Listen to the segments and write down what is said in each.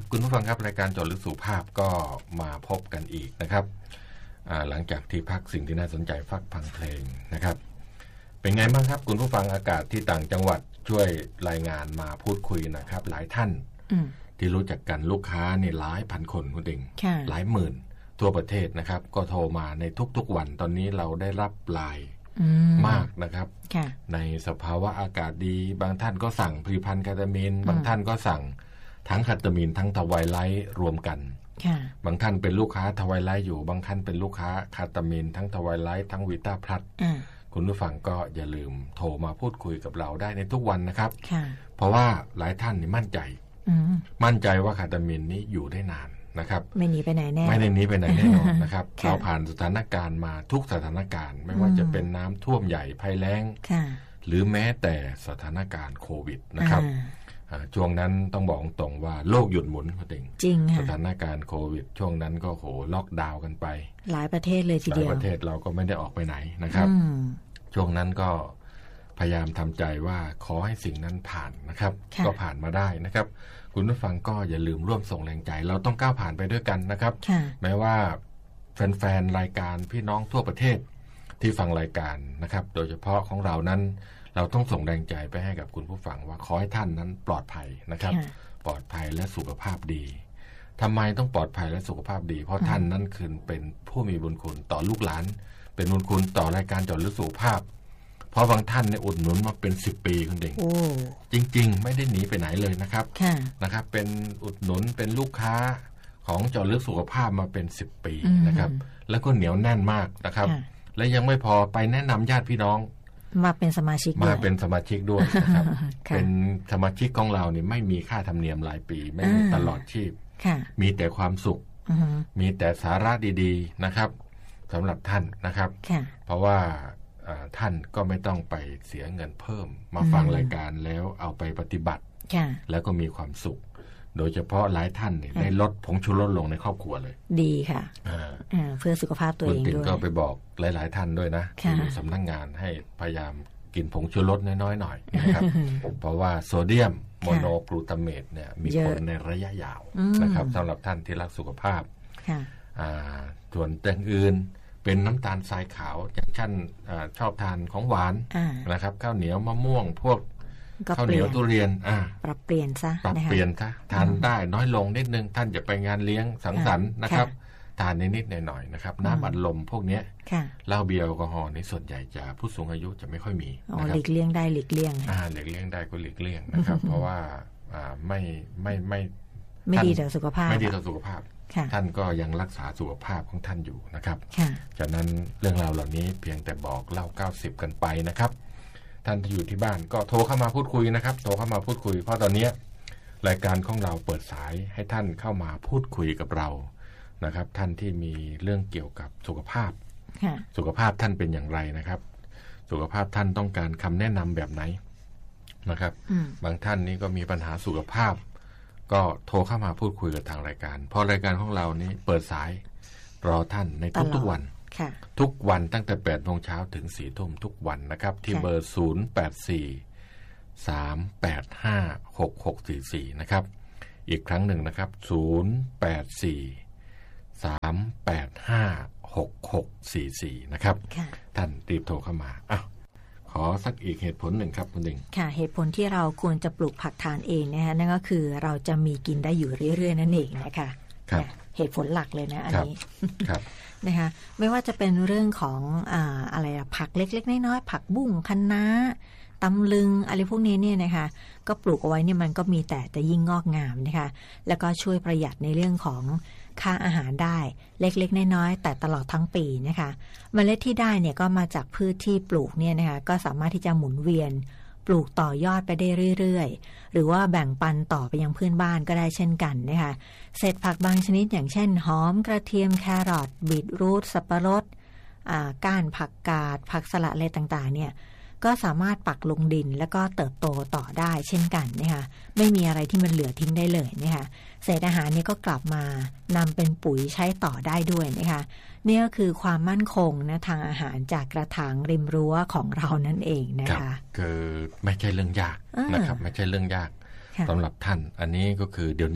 คุณผู้ฟังครับรายการเจาะลึกสุขภาพก็มาพบกันอีกนะครับหลังจากที่พักสิ่งที่น่าสนใจฟังเพลงนะครับเป็นไงบ้างครับคุณผู้ฟังอากาศที่ต่างจังหวัดช่วยรายงานมาพูดคุยนะครับหลายท่านที่รู้จักกันลูกค้านี่หลายพันคนคุณเองหลายหมื่นทั่วประเทศนะครับก็โทรมาในทุกๆวันตอนนี้เราได้รับไลน์มากนะครับในสภาวะอากาศดีบางท่านก็สั่งผลิตภัณฑ์คาตามีนบางท่านก็สั่งทั้งคาตามีนทั้งทวายไลท์รวมกันบางท่านเป็นลูกค้าทวายไลท์อยู่บางท่านเป็นลูกค้าคาตามีนทั้งทวายไลท์ทั้งวิต้าพลัสคุณผู้ฟังก็อย่าลืมโทรมาพูดคุยกับเราได้ในทุกวันนะครับเพราะว่าหลายท่านนี่มั่นใจว่าคาตามีนนี้อยู่ได้นานนะครับไม่หนีไปไหนแน่ไม่ได้หนีไปไหนแน่นอนนะครับเราผ่านสถานการณ์มาทุกสถานการณ์ไม่ว่าจะเป็นน้ำท่วมใหญ่ภัยแล้งหรือแม้แต่สถานการณ์โควิดนะครับช่วงนั้นต้องบอกตรงว่าโลกหยุดหมุนจริงสถานการณ์โควิดช่วงนั้นก็ล็อกดาวน์กันไปหลายประเทศเลยทีเดียวหลายประเทศเราก็ไม่ได้ออกไปไหนนะครับช่วงนั้นก็พยายามทำใจว่าขอให้สิ่งนั้นผ่านนะครับก็ผ่านมาได้นะครับคุณผู้ฟังก็อย่าลืมร่วมส่งแรงใจเราต้องก้าวผ่านไปด้วยกันนะครับแม้ว่าแฟนๆรายการพี่น้องทั่วประเทศที่ฟังรายการนะครับโดยเฉพาะของเรานั้นเราต้องส่งแรงใจไปให้กับคุณผู้ฟังว่าขอให้ท่านนั้นปลอดภัยนะครับปลอดภัยและสุขภาพดีทำไมต้องปลอดภัยและสุขภาพดีเพราะท่านนั้นคือเป็นผู้มีบุญคุณต่อลูกหลานเป็นบุญคุณต่อรายการเจาะลึกสุขภาพเพราะบางท่านเนี่ยอุดหนุนมาเป็น10 ปีคุณเด็กจริงๆไม่ได้หนีไปไหนเลยนะครับเป็นอุดหนุนเป็นลูกค้าของเจาะลึกสุขภาพมาเป็น10 ปีนะครับแล้วก็เหนียวแน่นมากนะครับและยังไม่พอไปแนะนำญาติพี่น้องมาเป็นสมาชิกด้วยนะครับเป็นสมาชิกของเราเนี่ยไม่มีค่าธรรมเนียมรายปีไม่มีตลอดชีพมีแต่ความสุขมีแต่สาระดีๆนะครับสำหรับท่านนะครับเพราะว่าท่านก็ไม่ต้องไปเสียเงินเพิ่มมาฟังรายการแล้วเอาไปปฏิบัติแล้วก็มีความสุขโดยเฉพาะหลายท่านได้ลดผงชูรสลงในครอบครัวเลยดีค่ะเพื่อสุขภาพตัวเองด้วยคุณติ๋งก็ไปบอกหลายๆท่านด้วยนะที่สำนักงานให้พยายามกินผงชูรสน้อยๆหน่อยนะครับเพราะว่าโซเดียมโมโนกลูตาเมตเนี่ยมีผลในระยะยาวนะครับสำหรับท่านที่รักสุขภาพส่วนอย่างอื่นเป็นน้ำตาลทรายขาวอย่างท่านชอบทานของหวานนะครับข้าวเหนียวมะม่วงพวกข้าวเหนียวทุเรียนปรับเปลี่ยนซะทานได้น้อยลงนิดนึงท่านจะไปงานเลี้ยงสังสรรค์นะครับทานนิดๆหน่อยๆนะครับน้ำอัดลมพวกนี้เหล้าเบียร์แอลกอฮอล์ในส่วนใหญ่จะผู้สูงอายุจะไม่ค่อยมีหลีกเลี่ยงได้หลีกเลี่ยงหลีกเลี่ยงได้ก็หลีกเลี่ยงนะครับเพราะว่าไม่ดีต่อสุขภาพท่านก็ยังรักษาสุขภาพของท่านอยู่นะครับฉะนั้นเรื่องราวเหล่านี้เพียงแต่บอกเล่า90กันไปนะครับท่านที่อยู่ที่บ้านก็โทรเข้ามาพูดคุยนะครับโทรเข้ามาพูดคุยเพราะตอนนี้รายการของเราเปิดสายให้ท่านเข้ามาพูดคุยกับเรานะครับท่านที่มีเรื่องเกี่ยวกับสุขภาพท่านเป็นอย่างไรนะครับสุขภาพท่านต้องการคำแนะนำแบบไหนนะครับบางท่านนี้ก็มีปัญหาสุขภาพก็โทรเข้ามาพูดคุยกับทางรายการเพราะรายการของเรานี้เปิดสายรอท่านในทุกวันทุกวันตั้งแต่ 8 โมงเช้าถึง 4 ทุ่มทุกวันนะครับที่เบอร์ 084-385-6644 นะครับอีกครั้งหนึ่งนะครับ 084-385-6644 นะครับท่านรีบโทรเข้ามาขอสักอีกเหตุผลหนึ่งครับคุณดิงค่ะเหตุผลที่เราควรจะปลูกผักทานเองนะคะนั่นก็คือเราจะมีกินได้อยู่เรื่อยๆนั่นเองนะคะเหตุผลหลักเลยนะอันนี้นะคะไม่ว่าจะเป็นเรื่องของอะไรผักเล็กๆน้อยๆผักบุ้งคะน้าตำลึงอะไรพวกนี้เนี่ยนะคะก็ปลูกเอาไว้เนี่ยมันก็มีแต่จะยิ่งงอกงามนะคะแล้วก็ช่วยประหยัดในเรื่องของค่าอาหารได้เล็กๆน้อยๆแต่ตลอดทั้งปีนะคะเมล็ดที่ได้เนี่ยก็มาจากพืชที่ปลูกเนี่ยนะคะก็สามารถที่จะหมุนเวียนปลูกต่อยอดไปได้เรื่อยๆหรือว่าแบ่งปันต่อไปยังเพื่อนบ้านก็ได้เช่นกันนะคะเศษผักบางชนิดอย่างเช่นหอมกระเทียมแครอทบีทรูทสับปะรดก้านผักกาดผักสลัดอะไรต่างๆเนี่ยก็สามารถปักลงดินแล้วก็เติบโตต่อได้เช่นกันนะคะไม่มีอะไรที่มันเหลือทิ้งได้เลยนะคะเศษอาหารนี้ก็กลับมานำเป็นปุ๋ยใช้ต่อได้ด้วยนะคะนี่ก็คือความมั่นคงนะทางอาหารจากกระถางริมรั้วของเรานั่นเองนะคะคือไม่ใช่เรื่องยากนะครับไม่ใช่เรื่องยากสำหรับท่านอันนี้ก็คือเดี๋ยวนี้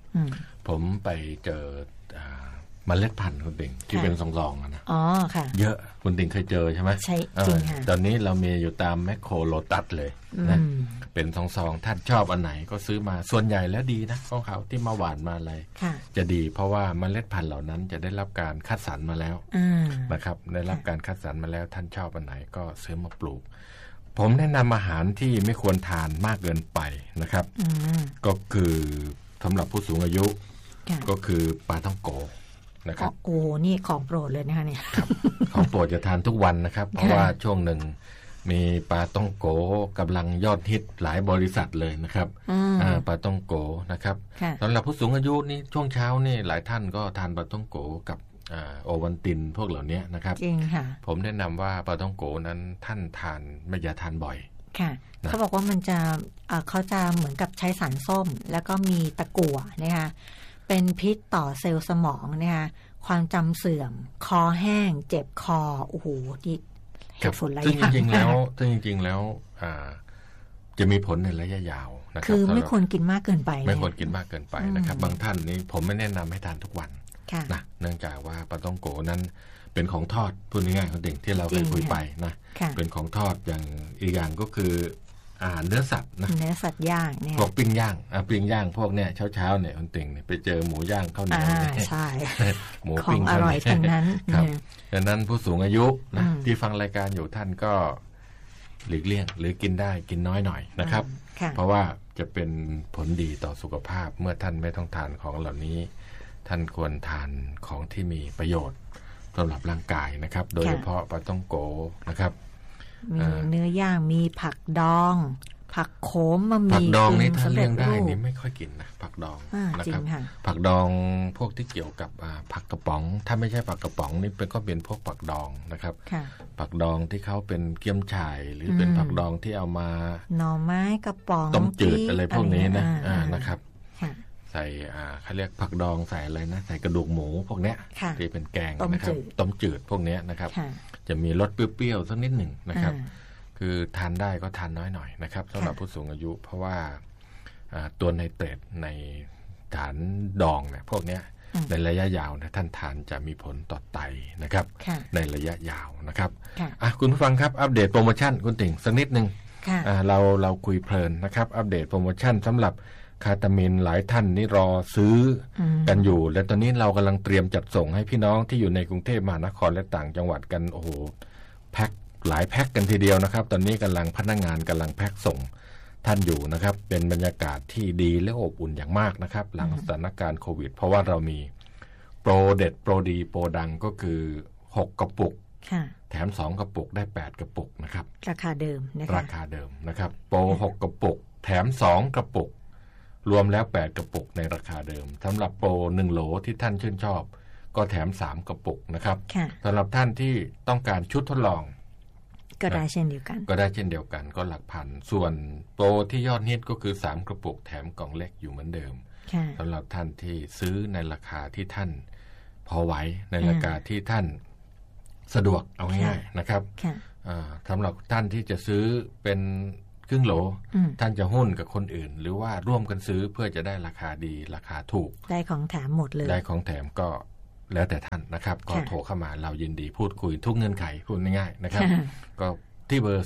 ผมไปเจอเมล็ดพันธุ์คุณติ่งที่เป็นซองๆนะอ๋อค่ะเยอะคุณติ่งเคยเจอใช่ไหมใช่จริงค่ะตอนนี้เรามีอยู่ตามแมคโครโลตัสเลยนะเป็นซองๆท่านชอบอันไหนก็ซื้อมาส่วนใหญ่แล้วดีนะของเขาที่มาหวานมาอะไรจะดีเพราะว่าเมล็ดพันธุ์เหล่านั้นจะได้รับการคัดสรรมาแล้วนะครับได้รับการคัดสรรมาแล้วท่านชอบอันไหนก็ซื้อมาปลูกผมแนะนำอาหารที่ไม่ควรทานมากเกินไปนะครับก็คือสำหรับผู้สูงอายุก็คือปลาท่องโกนะครับโอ้นี่ของโปรดเลยนะคะเนี่ยของโปรดจะทานทุกวันนะครับเพราะว่าช่วงหนึ่งมีปลาท่องโกกำลังยอดฮิตหลายบริษัทเลยนะครับปลาท่องโกนะครับสำหรับผู้สูงอายุนี่ช่วงเช้านี่หลายท่านก็ทานปลาท่องโกกับโอวัลตินพวกเหล่านี้นะครับจริงค่ะผมแนะนำว่าปลาท่องโกนั้นท่านทานไม่อย่าทานบ่อยค่ะเขาบอกว่ามันจะเขาจะเหมือนกับใช้สารส้มแล้วก็มีตะกั่วนะคะเป็นพิษต่อเซลล์สมองนะคะความจำเสื่อมคอแห้งเจ็บคอโอ้โหที่เหตุผลอะไรซึ่งจริงๆแล้วจะมีผลในระยะยาวนะครับคือไม่ควรกินมากเกินไปไม่ควรกินมากเกินไปนะครับบางท่านนี้ผมไม่แนะนำให้ทานทุกวันนะเนื่องจากว่าปลาท่องโกนั้นเป็นของทอดพูดง่ายๆของเด็กที่เราเคยคุยไปนะเป็นของทอดอย่างอีกอย่างก็คืออาหารเนื้อสัตว์นะเนื้อสัตว์ย่างเนี่ยพวกปิ้งย่างพวกเนี้ยเช้าเนี่ยคนติ่งเนี่ยไปเจอหมูย่างข้าวเหนียวใช่หมูปิ้งอร่อยทั้งนั้นครับดังนั้นผู้สูงอายุนะที่ฟังรายการอยู่ท่านก็หลีกเลี่ยงหรือกินได้กินน้อยหน่อยนะครับเพราะว่าจะเป็นผลดีต่อสุขภาพเมื่อท่านไม่ต้องทานของเหล่านี้ท่านควรทานของที่มีประโยชน์สำหรับร่างกายนะครับโดยเฉพาะปลาท่องโกนะครับมีเนื้อย่างมีผักดองผักโขมมามีผักดองนี่ถ้าเลี่ยงได้นี่ไม่ค่อยกินนะผักดองนะครับผักดองพวกที่เกี่ยวกับผักกระป๋องถ้าไม่ใช่ผักกระป๋องนี่เป็นก็เป็นพวกผักดองนะครับผักดองที่เขาเป็นเกี๊ยมฉ่ายหรือเป็นผักดองที่เอามาหน่อไม้กระป๋องต้มจืดอะไรพวกนี้นะนะครับใส่เขาเรียกผักดองใส่อะไรนะใส่กระดูกหมูพวกเนี้ยที่เป็นแกงนะครับต้มจืดพวกเนี้ยนะครับจะมีรสเปรี้ยวๆสักนิดหนึ่งนะครับคือทานได้ก็ทานน้อยหน่อยนะครับสำหรับผู้สูงอายุเพราะว่าตัวไนเตรตในฐานดองเนี่ยพวกเนี้ยในระยะยาวนะท่านทานจะมีผลต่อไตนะครับในระยะยาวนะครับคุณผู้ฟังครับอัปเดตโปรโมชั่นคุณติ่งสักนิดนึงเราคุยเพลินนะครับอัปเดตโปรโมชั่นสำหรับคาตามินหลายท่านนี่รอซื้อกันอยู่และตอนนี้เรากำลังเตรียมจัดส่งให้พี่น้องที่อยู่ในกรุงเทพมหานครและต่างจังหวัดกันโอ้โหแพ็คหลายแพ็คกันทีเดียวนะครับตอนนี้กำลังพนักงานกำลังแพ็คส่งท่านอยู่นะครับเป็นบรรยากาศที่ดีและอบอุ่นอย่างมากนะครับหลังสถานการณ์โควิดเพราะว่าเรามีโปรเด็ดโปรดีโปรดังก็คือ6กระปุกแถม2กระปุกได้8กระปุกนะครับราคาเดิมนะคะราคาเดิมนะครับโปร6กระปุกแถม2กระปุกรวมแล้ว8กระปุกในราคาเดิมสำหรับโปร1โหลที่ท่านชื่นชอบก็แถม3กระปุกนะครับสำหรับท่านที่ต้องการชุดทดลองก็ได้เช่นเดียวกันก็หลักพันส่วนโปรที่ยอดฮิตก็คือ3กระปุกแถมกล่องเล็กอยู่เหมือนเดิมสำหรับท่านที่ซื้อในราคาที่ท่านพอไหวในราคาที่ท่านสะดวกเอาง่ายๆนะครับสำหรับท่านที่จะซื้อเป็นครึ่งโหลท่านจะหุ้นกับคนอื่นหรือว่าร่วมกันซื้อเพื่อจะได้ราคาดีราคาถูกได้ของแถมหมดเลยได้ของแถมก็แล้วแต่ท่านนะครับก็โทรเข้ามาเรายินดีพูดคุยทุกเงื่อนไขพูดง่ายๆนะครับก็ที่เบอร์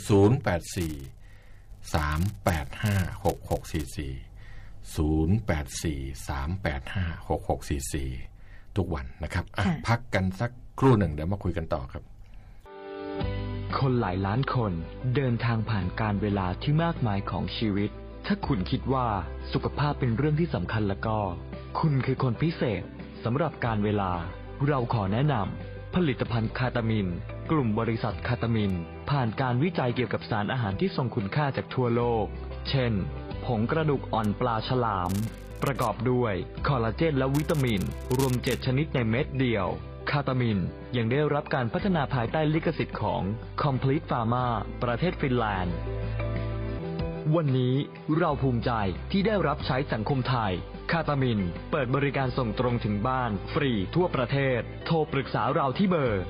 0843856644 ทุกวันนะครับพักกันสักครู่หนึ่งเดี๋ยวมาคุยกันต่อครับคนหลายล้านคนเดินทางผ่านการเวลาที่มากมายของชีวิตถ้าคุณคิดว่าสุขภาพเป็นเรื่องที่สำคัญแล้วก็คุณคือคนพิเศษสำหรับการเวลาเราขอแนะนำผลิตภัณฑ์คาตามินกลุ่มบริษัทคาตามินผ่านการวิจัยเกี่ยวกับสารอาหารที่ทรงคุณค่าจากทั่วโลกเช่นผงกระดูกอ่อนปลาฉลามประกอบด้วยคอลลาเจนและวิตามินรวม7ชนิดในเม็ดเดียวคาตามินยังได้รับการพัฒนาภายใต้ลิขสิทธิ์ของ Complete Pharma ประเทศฟินแลนด์วันนี้เราภูมิใจที่ได้รับใช้สังคมไทยคาตามินเปิดบริการส่งตรงถึงบ้านฟรีทั่วประเทศโทรปรึกษาเราที่เบอร์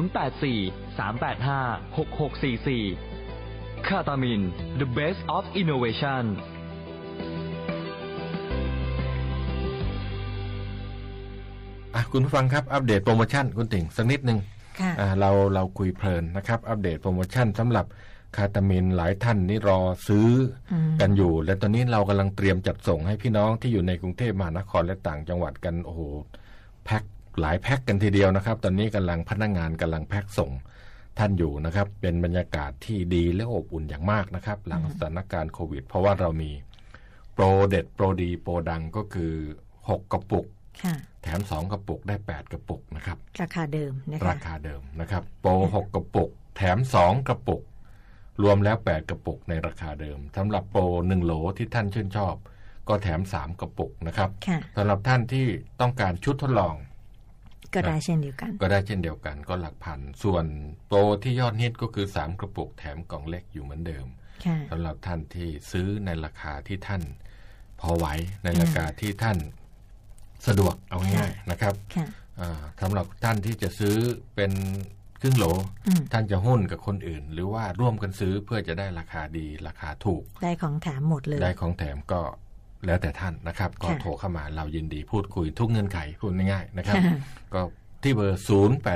0843856644คาตามิน The Best of Innovation คุณผู้ฟังครับอัปเดตโปรโมชั่นคุณติ่งสักนิดนึงเราคุยเพลินนะครับอัปเดตโปรโมชั่นสำหรับคาตามินหลายท่านนี่รอซื้อกันอยู่และตอนนี้เรากำลังเตรียมจัดส่งให้พี่น้องที่อยู่ในกรุงเทพมหานครและต่างจังหวัดกันโอ้โหแพ็คหลายแพ็คกันทีเดียวนะครับตอนนี้พนักงานกำลังแพ็คส่งท่านอยู่นะครับเป็นบรรยากาศที่ดีและอบอุ่นอย่างมากนะครับหลังสถานการณ์โควิดเพราะว่าเรามีโปรเด็ดโปรดีโปรดังก็คือ6กระปุกแถม2กระปุกได้8กระปุกนะครับราคาเดิมนะคะราคาเดิมนะครับโปร6กระปุกแถม2กระปุกรวมแล้ว8กระปุกในราคาเดิมสำหรับโปร1โหลที่ท่านชื่นชอบก็แถม3กระปุกนะครับสำหรับท่านที่ต้องการชุดทดลองก็ได้เช่นเดียวกันก็หลักพันส่วนโปรที่ยอดฮิตก็คือ3กระปุกแถมกล่องเล็กอยู่เหมือนเดิมสำหรับท่านที่ซื้อในราคาที่ท่านพอไหวในราคาที่ท่านสะดวกเอาง่ายๆนะครับสำหรับท่านที่จะซื้อเป็นครึ่งโหลท่านจะหุ้นกับคนอื่นหรือว่าร่วมกันซื้อเพื่อจะได้ราคาดีราคาถูกได้ของแถมหมดเลยได้ของแถมก็แล้วแต่ท่านนะครับก็โทรเข้ามาเรายินดีพูดคุยทุกเงื่อนไขพูดง่ายๆนะครับก็ที่เบอร์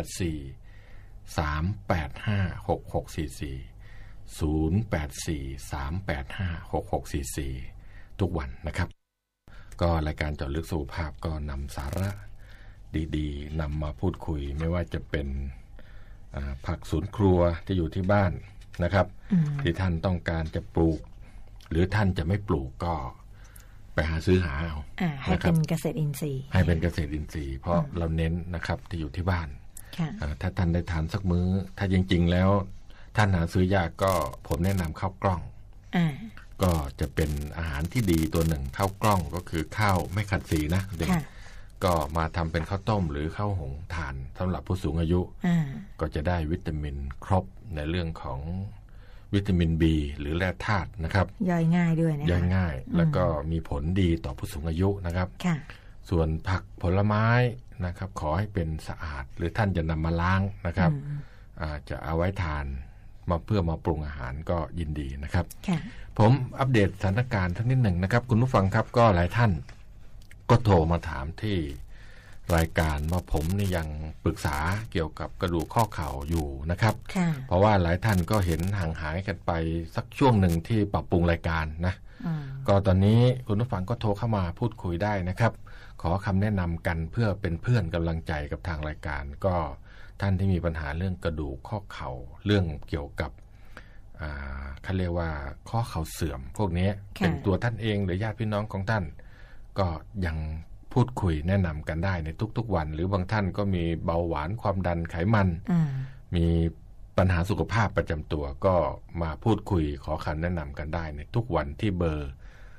084-385-6644 ทุกวันนะครับก็รายการเจาะลึกสุขภาพก็นำสาระดีๆนำมาพูดคุยไม่ว่าจะเป็นผักสวนครัวที่อยู่ที่บ้านนะครับที่ท่านต้องการจะปลูกหรือท่านจะไม่ปลูกก็ไปหาซื้อหาเอาให้เป็นเกษตรอินทรีย์เพราะเราเน้นนะครับที่อยู่ที่บ้านถ้าท่านได้ทานสักมื้อถ้าจริงๆแล้วท่านหาซื้อยากก็ผมแนะนำข้าวกล้องก็จะเป็นอาหารที่ดีตัวหนึ่งข้าวกล้องก็คือข้าวไม่ขัดสีนะเด็กก็มาทำเป็นข้าวต้มหรือข้าวหุงทานสำหรับผู้สูงอายุก็จะได้วิตามินครบในเรื่องของวิตามิน B หรือแร่ธาตุนะครับย่อยง่ายด้วยนะย่อยง่ายแล้วก็มีผลดีต่อผู้สูงอายุนะครับส่วนผักผลไม้นะครับขอให้เป็นสะอาดหรือท่านจะนำมาล้างนะครับจะเอาไว้ทานมาเพื่อมาปรุงอาหารก็ยินดีนะครับผมอัปเดตสถานการณ์ทั้งนิดหนึ่งนะครับคุณผู้ฟังครับก็หลายท่านก็โทรมาถามที่รายการว่าผมนี่ยังปรึกษาเกี่ยวกับกระดูกข้อเข่าอยู่นะครับเพราะว่าหลายท่านก็เห็นห่างหายกันไปสักช่วงหนึ่งที่ปรับปรุงรายการนะก็ตอนนี้คุณผู้ฟังก็โทรเข้ามาพูดคุยได้นะครับขอคำแนะนำกันเพื่อเป็นเพื่อนกำลังใจกับทางรายการก็ท่านที่มีปัญหาเรื่องกระดูกข้อเข่าเรื่องเกี่ยวกับเขาเรียกว่าข้อเข่าเสื่อมพวกนี้เป็นตัวท่านเองหรือญาติพี่น้องของท่านก็ยังพูดคุยแนะนำกันได้ในทุกๆวันหรือบางท่านก็มีเบาหวานความดันไขมันมีปัญหาสุขภาพประจำตัวก็มาพูดคุยขอคำแนะนำกันได้ในทุกวันที่เบอร์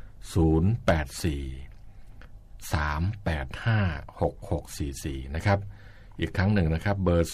084-385-6644นะครับอีกครั้งหนึ่งนะครับเบอร์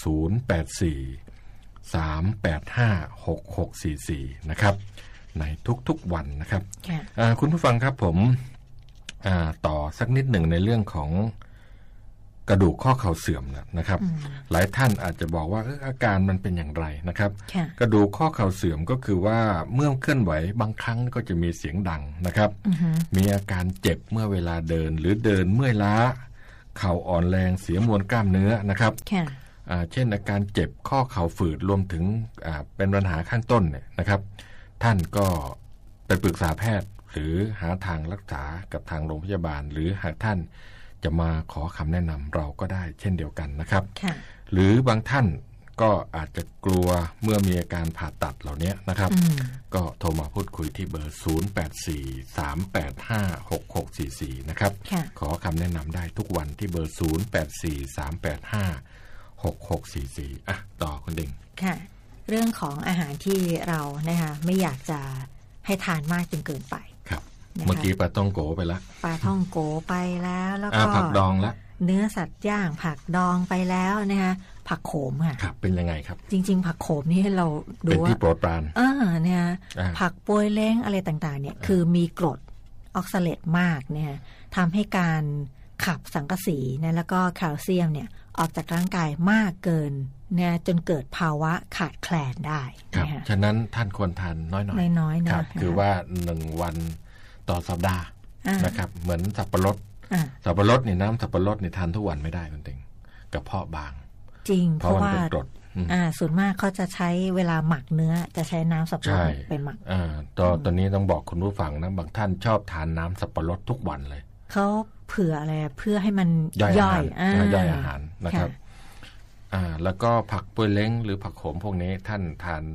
084-385-6644นะครับในทุกๆวันนะครับคุณผู้ฟังครับผมต่อสักนิดหนึ่งในเรื่องของกระดูกข้อเข่าเสื่อมนะครับหลายท่านอาจจะบอกว่าอาการมันเป็นอย่างไรนะครับกระดูกข้อเข่าเสื่อมก็คือว่าเมื่อเคลื่อนไหวบางครั้งก็จะมีเสียงดังนะครับมีอาการเจ็บเมื่อเวลาเดินหรือเดินเมื่อยล้าเข่าอ่อนแรงเสียมวลกล้ามเนื้อนะครับเช่นอาการเจ็บข้อเข่าฝืดรวมถึงเป็นปัญหาข้างต้นเนี่ยนะครับท่านก็ไปปรึกษาแพทย์หรือหาทางรักษากับทางโรงพยาบาลหรือหากท่านจะมาขอคำแนะนำเราก็ได้เช่นเดียวกันนะครับหรือบางท่านก็อาจจะกลัวเมื่อมีอาการผ่าตัดเหล่านี้นะครับก็โทรมาพูดคุยที่เบอร์084-385-6644นะครับขอคำแนะนำได้ทุกวันที่เบอร์084-385-6644ต่อคุณดิ่งค่ะเรื่องของอาหารที่เรานะคะไม่อยากจะให้ทานมากจนเกินไปครับเมื่อกี้ปลาท่องโกไปแล้วปลาท่องโกไปแล้วแล้วก็ผักดองแล้วเนื้อสัตว์ย่างผักดองไปแล้วนะคะผักโขมค่ะครับเป็นยังไงครับจริงๆผักโขมนี่เราดูว่าเป็นที่โปรดปรานเนี่ยผักปวยเล้งอะไรต่างๆเนี่ยคือมีกรดออกซาเลตมากเนี่ยทำให้การขับสังกะสีนะแล้วก็แคลเซียมเนี่ยออกจากร่างกายมากเกินเนี่ยจนเกิดภาวะขาดแคลนได้ครับฉะนั้นท่านควรทานน้อยๆครับคือว่า1วันต่อสัปดาห์นะครับเหมือนสับปะรดนี่น้ำสับปะรดนี่ทานทุกวันไม่ได้คุณติงกระเพาะบางจริงเพราะว่าส่วนมากเขาจะใช้เวลาหมักเนื้อจะใช้น้ำสับปะรดไปหมักตอนนี้ต้องบอกคุณผู้ฟังนะบางท่านชอบทานน้ำสับปะรดทุกวันเลยเขาเผื่ออะไรเพื่อให้มันย่อยอาหารนะครับแล้วก็ผักป่วยเล้งหรือผักโขมพวกนี้ท่านทาน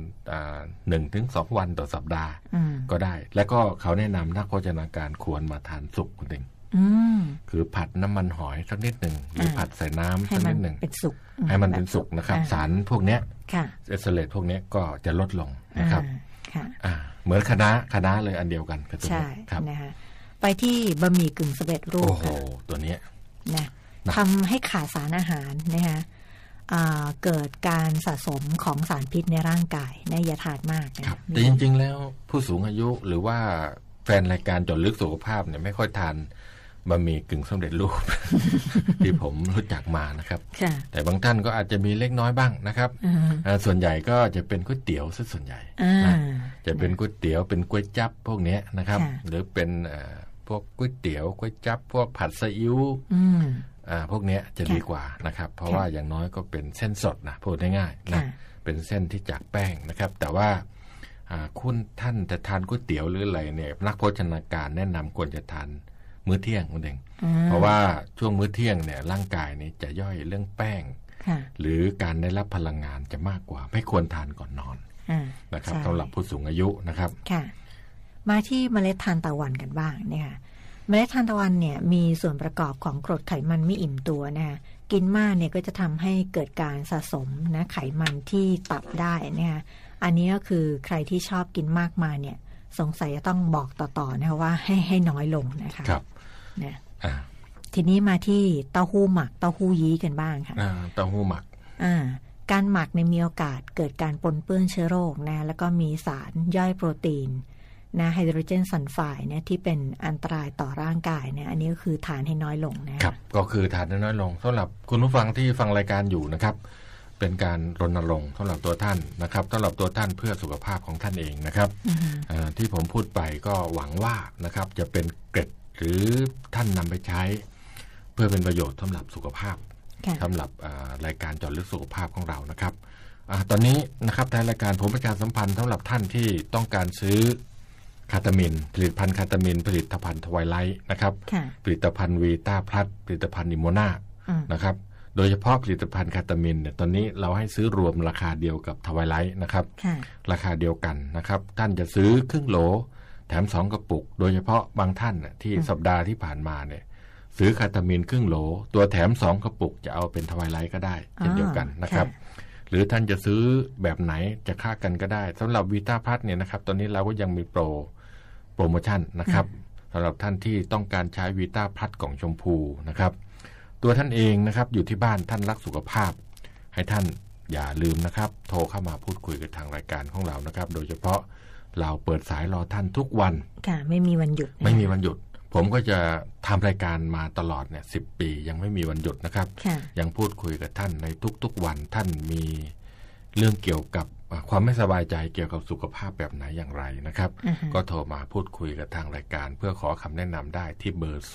1-2 วันต่อสัปดาห์ก็ได้แล้วก็เขาแนะนำนักโภชนาการควรมาทานสุกคุณเองคือผัดน้ำมันหอยสักนิดหนึ่งหรือผัดใส่น้ำสักนิดหนึ่งให้มันเป็นสุกนะครับสารพวกนี้เอสเตอเลตพวกนี้ก็จะลดลงนะครับเหมือนคณะเลยอันเดียวกันใช่นะคะไปที่บะหมี่กึ่งสำเร็จรูปโอ้โหตัวนี้นะทำให้ขาดสารอาหารนะคะเกิดการสะสมของสารพิษในร่างกายอย่าทานมากนะครับแต่จริงๆแล้วผู้สูงอายุหรือว่าแฟนรายการเจาะลึกสุขภาพเนี่ยไม่ค่อยทานบะหมี่กึ่งสำเร็จรูป ที่ผมรู้จักมานะครับแต่บางท่านก็อาจจะมีเล็กน้อยบ้างนะครับส่วนใหญ่ก็จะเป็นก๋วยเตี๋ยวซะส่วนใหญ่จะเป็นก๋วยเตี๋ยวเป็นก๋วยจั๊บพวกนี้นะครับหรือเป็นพวกก๋วยเตี๋ยวก๋วยจั๊บพวกผัดซีอิ๊วพวกนี้จะดีกว่านะครับเพราะว่าอย่างน้อยก็เป็นเส้นสดนะพูดง่ายๆนะเป็นเส้นที่จากแป้งนะครับแต่ว่าคุณท่านจะทานก๋วยเตี๋ยวหรืออะไรเนี่ยนักโภชนาการแนะนำควรจะทานมื้อเที่ยงคุณเองเพราะว่าช่วงมื้อเที่ยงเนี่ยร่างกายนี้จะย่อยเรื่องแป้งหรือการได้รับพลังงานจะมากกว่าไม่ควรทานก่อนนอนนะครับสำหรับผู้สูงอายุนะครับมาที่เมล็ดทานตะวันกันบ้างเนี่ยเมล็ดทานตะวันเนี่ยมีส่วนประกอบของกรดไขมันไม่อิ่มตัวนะกินมากเนี่ยก็จะทำให้เกิดการสะสมนะไขมันที่ตับได้นะคะอันนี้ก็คือใครที่ชอบกินมากมาเนี่ยสงสัยจะต้องบอกต่อๆนะคะว่าให้น้อยลงนะคะครับนะทีนี้มาที่เต้าหู้หมักเต้าหู้ยี้กันบ้างค่ะเต้าหู้หมักการหมักในมีโอกาสเกิดการปนเปื้อนเชื้อโรคนะแล้วก็มีสารย่อยโปรตีนนะไฮโดรเจนซัลไฟด์เนี่ยที่เป็นอันตรายต่อร่างกายเนี่ยอันนี้ก็คือทานให้น้อยลงนะครับก็คือทานให้น้อยลงสำหรับคุณผู้ฟังที่ฟังรายการอยู่นะครับเป็นการรณรงค์สำหรับตัวท่านนะครับสำหรับตัวท่านเพื่อสุขภาพของท่านเองนะครับที่ผมพูดไปก็หวังว่านะครับจะเป็นเกร็ดหรือท่านนำไปใช้เพื่อเป็นประโยชน์สำหรับสุขภาพสำหรับรายการเจาะลึกสุขภาพของเรานะครับตอนนี้นะครับทางรายการผมประชาสัมพันธ์สำหรับท่านที่ต้องการซื้อคาตามินผลิตภัณฑ์คาตามินผลิตภัณฑ์ทวายไลท์นะครับผลิตภัณฑ์วีต้าพลัสผลิตภัณฑ์นิโมนานะครับโดยเฉพาะผลิตภัณฑ์คาตามินเนี่ยตอนนี้เราให้ซื้อรวมราคาเดียวกับทวายไลท์นะครับราคาเดียวกันนะครับท่านจะซื้อครึ่งโหลแถม2 กระปุกโดยเฉพาะบางท่านที่สัปดาห์ที่ผ่านมาเนี่ยซื้อคาตามินครึ่งโหลตัวแถม2 กระปุกจะเอาเป็นทวายไลท์ก็ได้เช่นเดียวกันนะครับหรือท่านจะซื้อแบบไหนจะค่ากันก็ได้สำหรับวีต้าพลัสเนี่ยนะครับตอนนี้เราก็ยังมีโปรโมชั่นนะครับสำหรับท่านที่ต้องการใช้วีต้าพลัสกล่องชมพูนะครับตัวท่านเองนะครับอยู่ที่บ้านท่านรักสุขภาพให้ท่านอย่าลืมนะครับโทรเข้ามาพูดคุยกับทางรายการของเรานะครับโดยเฉพาะเราเปิดสายรอท่านทุกวันค่ะไม่มีวันหยุดไม่มีวันหยุดผมก็จะทำรายการมาตลอดเนี่ย10 ปียังไม่มีวันหยุดนะครับยังพูดคุยกับท่านในทุกๆวันท่านมีเรื่องเกี่ยวกับความไม่สบายใจเกี่ยวกับสุขภาพแบบไหนอย่างไรนะครับก็โทรมาพูดคุยกับทางรายการเพื่อขอคำแนะนำได้ที่เบอร์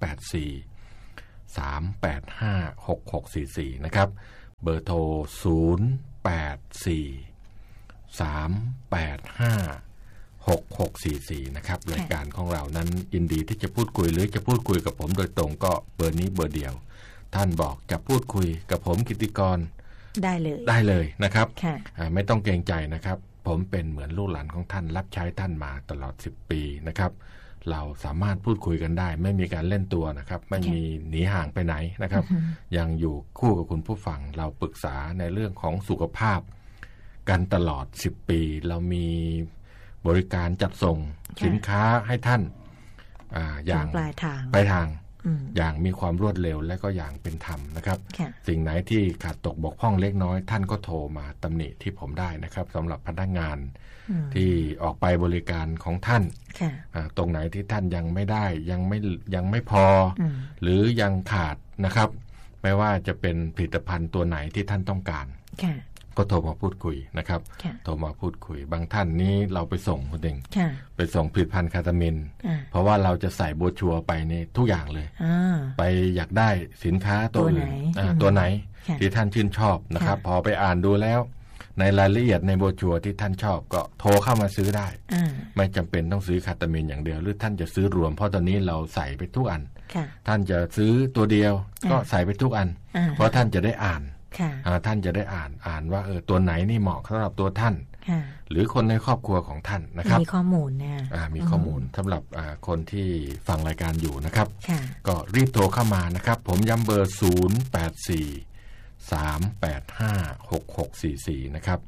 084-385-6644นะครับเบอร์โทร084-385-6644นะครับรายการของเรานั้นยินดีที่จะพูดคุยหรือจะพูดคุยกับผมโดยตรงก็เบอร์นี้เบอร์เดียวท่านบอกจะพูดคุยกับผมกิตติกรได้เลยนะครับไม่ต้องเกรงใจนะครับผมเป็นเหมือนลูกหลานของท่านรับใช้ท่านมาตลอด10 ปีนะครับเราสามารถพูดคุยกันได้ไม่มีการเล่นตัวนะครับไม่มีหนีห่างไปไหนนะครับยังอยู่คู่กับคุณผู้ฟังเราปรึกษาในเรื่องของสุขภาพกันตลอด10 ปีเรามีบริการจัดส่งสินค้าให้ท่านอย่างปลายทางอย่างมีความรวดเร็วและก็อย่างเป็นธรรมนะครับสิ่งไหนที่ขาดตกบกพร่องเล็กน้อยท่านก็โทรมาตำหนิที่ผมได้นะครับสำหรับพนักงานที่ออกไปบริการของท่านตรงไหนที่ท่านยังไม่ได้ยังไม่พอหรือยังขาดนะครับไม่ว่าจะเป็นผลิตภัณฑ์ตัวไหนที่ท่านต้องการก็โทรมาพูดคุยนะครับโทรมาพูดคุยบางท่านนี้เราไปส่งคนเองไปส่งผลิตภัณฑ์คาตามินเพราะว่าเราจะใส่โบรชัวร์ไปในทุกอย่างเลยไปอยากได้สินค้าตัวอื่นตัวไหนที่ท่านชื่นชอบนะครับพอไปอ่านดูแล้วในรายละเอียดในโบรชัวร์ที่ท่านชอบก็โทรเข้ามาซื้อได้ไม่จำเป็นต้องซื้อคาตามินอย่างเดียวหรือท่านจะซื้อรวมเพราะตอนนี้เราใส่ไปทุกอันท่านจะซื้อตัวเดียวก็ใส่ไปทุกอันเพราะท่านจะได้อ่านท่านจะได้อ่านว่าตัวไหนนี่เหมาะสำหรับตัวท่านหรือคนในครอบครัวของท่านนะครับมีข้อมูลนะมีข้อมูลสำหรับคนที่ฟังรายการอยู่นะครับก็รีบโทรเข้ามานะครับผมย้ำเบอร์084-385-6644นะครับ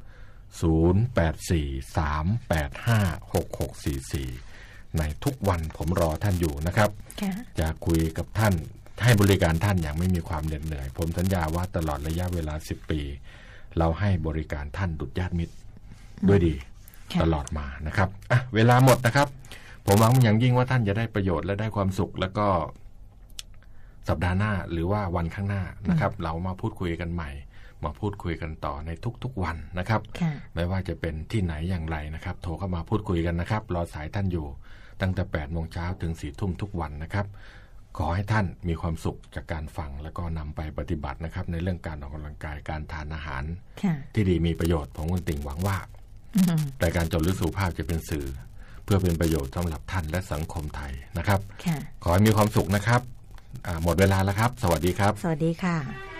084-385-6644ในทุกวันผมรอท่านอยู่นะครับจะคุยกับท่านให้บริการท่านอย่างไม่มีความเหน็ดเหนื่อยผมสัญญาว่าตลอดระยะเวลา10 ปีเราให้บริการท่านดุจญาติมิตรด้วยดีตลอดมานะครับเวลาหมดนะครับผมหวังอย่างยิ่งว่าท่านจะได้ประโยชน์และได้ความสุขแล้วก็สัปดาห์หน้าหรือว่าวันข้างหน้านะครับเรามาพูดคุยกันใหม่มาพูดคุยกันต่อในทุกๆวันนะครับไม่ว่าจะเป็นที่ไหนอย่างไรนะครับโทรเข้ามาพูดคุยกันนะครับรอสายท่านอยู่ตั้งแต่ 8 โมงเช้าถึง 4 ทุ่มทุกวันนะครับขอให้ท่านมีความสุขจากการฟังแล้วก็นำไปปฏิบัตินะครับในเรื่องการออกกำลังกายการทานอาหารที่ดีมีประโยชน์ผมคุณติ่งหวังว่ารายการเจาะลึกสุขภาพจะเป็นสื่อเพื่อเป็นประโยชน์สำหรับท่านและสังคมไทยนะครับขอให้มีความสุขนะครับหมดเวลาแล้วครับสวัสดีครับสวัสดีค่ะ